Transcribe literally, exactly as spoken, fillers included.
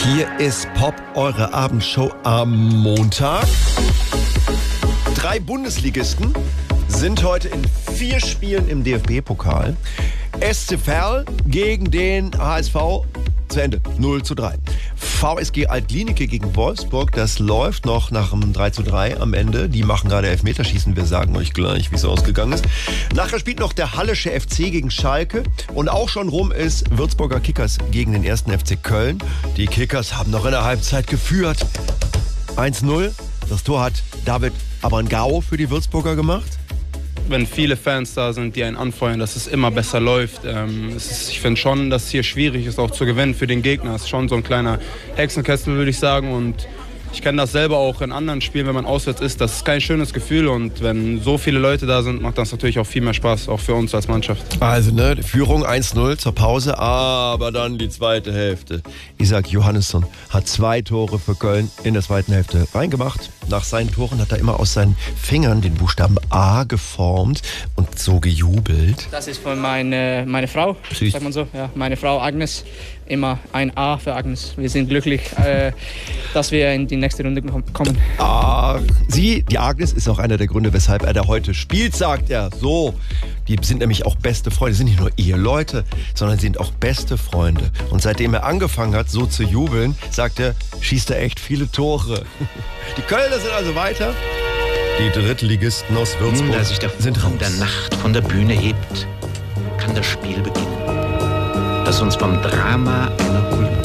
Hier ist Pop, eure Abendshow am Montag. Drei Bundesligisten sind heute in vier Spielen im D F B-Pokal. S C Verl gegen den H S V zu Ende, null zu drei. V S G Altlinike gegen Wolfsburg, das läuft noch nach dem drei zu drei am Ende. Die machen gerade Elfmeterschießen, wir sagen euch gleich, wie es ausgegangen ist. Nachher spielt noch der Hallische F C gegen Schalke. Und auch schon rum ist Würzburger Kickers gegen den ersten F C Köln. Die Kickers haben noch in der Halbzeit geführt. eins null. Das Tor hat David Abangao für die Würzburger gemacht. Wenn viele Fans da sind, die einen anfeuern, dass es immer besser läuft. Ähm, es ist, ich finde schon, dass es hier schwierig ist, auch zu gewinnen für den Gegner. Es ist schon so ein kleiner Hexenkessel, würde ich sagen. Und ich kenne das selber auch in anderen Spielen, wenn man auswärts ist. Das ist kein schönes Gefühl. Und wenn so viele Leute da sind, macht das natürlich auch viel mehr Spaß, auch für uns als Mannschaft. Also, ne, die Führung eins null zur Pause, aber dann die zweite Hälfte. Isaac Johannesson hat zwei Tore für Köln in der zweiten Hälfte reingemacht. Nach seinen Toren hat er immer aus seinen Fingern den Buchstaben A geformt und so gejubelt. Das ist von meine, meine Frau, Süß. sagt man so. Ja, meine Frau Agnes. Immer ein A für Agnes. Wir sind glücklich, äh, dass wir in die nächste Runde kommen. Ah, sie, die Agnes, ist auch einer der Gründe, weshalb er da heute spielt, sagt er. So, die sind nämlich auch beste Freunde. Sie sind nicht nur Eheleute, sondern sind auch beste Freunde. Und seitdem er angefangen hat, so zu jubeln, sagt er, schießt er echt viele Tore. Die Kölner sind also weiter. Die Drittligisten aus Würzburg Da sich der sind Funken raus. der Nacht von der Bühne hebt, kann das Spiel beginnen, das uns vom Drama einer Kultur